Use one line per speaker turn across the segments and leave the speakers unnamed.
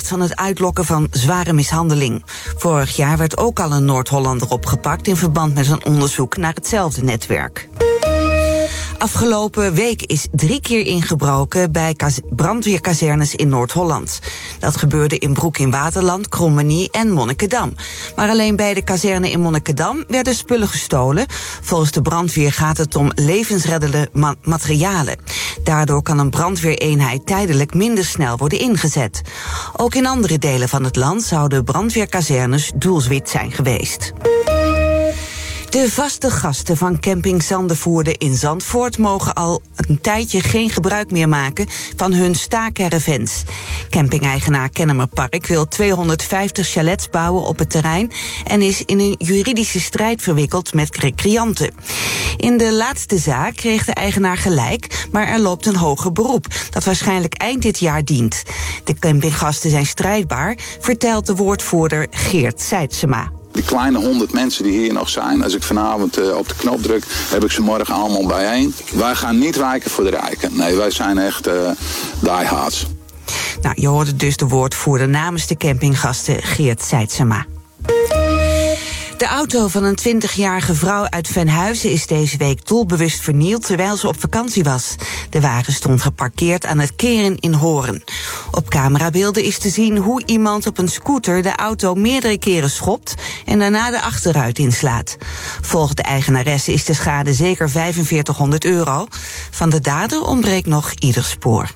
verdacht van het uitlokken van zware mishandeling. Vorig jaar werd ook al een Noord-Hollander opgepakt in verband met een onderzoek naar hetzelfde netwerk. Afgelopen week is 3 keer ingebroken bij brandweerkazernes in Noord-Holland. Dat gebeurde in Broek in Waterland, Krommenie en Monnikendam. Maar alleen bij de kazerne in Monnikendam werden spullen gestolen. Volgens de brandweer gaat het om levensreddende materialen. Daardoor kan een brandweereenheid tijdelijk minder snel worden ingezet. Ook in andere delen van het land zouden brandweerkazernes doelwit zijn geweest. De vaste gasten van camping Zandervoerde in Zandvoort mogen al een tijdje geen gebruik meer maken van hun staakervens. Camping-eigenaar Kennemerpark wil 250 chalets bouwen op het terrein en is in een juridische strijd verwikkeld met recreanten. In de laatste zaak kreeg de eigenaar gelijk, maar er loopt een hoger beroep dat waarschijnlijk eind dit jaar dient. De campinggasten zijn strijdbaar, vertelt de woordvoerder Geert Seidsema.
Die kleine 100 mensen die hier nog zijn, als ik vanavond op de knop druk, heb ik ze morgen allemaal bijeen. Wij gaan niet wijken voor de rijken. Nee, wij zijn echt diehards.
Nou, je hoorde dus de woordvoerder namens de campinggasten Geert Seidsema. De auto van een 20-jarige vrouw uit Venhuizen is deze week doelbewust vernield terwijl ze op vakantie was. De wagen stond geparkeerd aan het Keren in Hoorn. Op camerabeelden is te zien hoe iemand op een scooter de auto meerdere keren schopt en daarna de achteruit inslaat. Volgens de eigenaresse is de schade zeker €4500. Van de dader ontbreekt nog ieder spoor.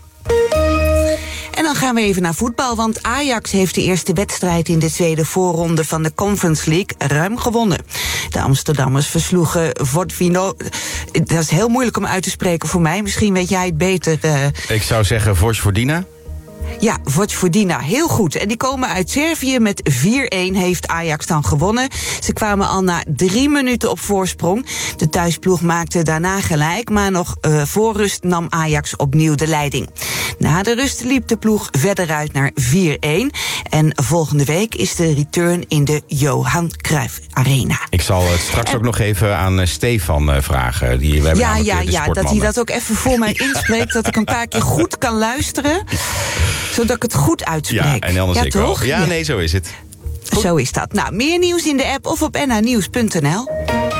En dan gaan we even naar voetbal, want Ajax heeft de eerste wedstrijd in de tweede voorronde van de Conference League ruim gewonnen. De Amsterdammers versloegen Vojvodina. Dat is heel moeilijk om uit te spreken voor mij. Misschien weet jij het beter.
Ik zou zeggen Vojvodina.
Ja, Vojvodina, heel goed. En die komen uit Servië met 4-1 heeft Ajax dan gewonnen. Ze kwamen al na 3 minuten op voorsprong. De thuisploeg maakte daarna gelijk, maar nog voor rust nam Ajax opnieuw de leiding. Na de rust liep de ploeg verder uit naar 4-1. En volgende week is de return in de Johan Cruijff Arena.
Ik zal het straks ook nog even aan Stefan vragen.
Ja, dat hij dat ook even voor mij inspreekt, dat ik een paar keer goed kan luisteren, zodat ik het goed uitspreek.
Ja, en anders ik
toch?
wel. Ja, nee, zo is het. Goed.
Zo is dat. Nou, meer nieuws in de app of op nhnieuws.nl.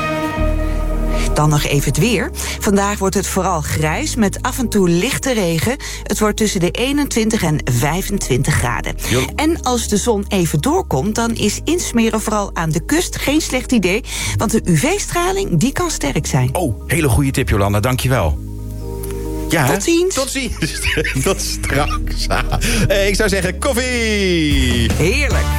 Dan nog even het weer. Vandaag wordt het vooral grijs met af en toe lichte regen. Het wordt tussen de 21 en 25 graden.
Jo.
En als de zon even doorkomt, dan is insmeren vooral aan de kust geen slecht idee. Want de UV-straling, die kan sterk zijn.
Oh, hele goede tip, Jolanda. Dankjewel. Ja,
tot ziens.
Tot ziens. Tot straks. Ik zou zeggen koffie.
Heerlijk.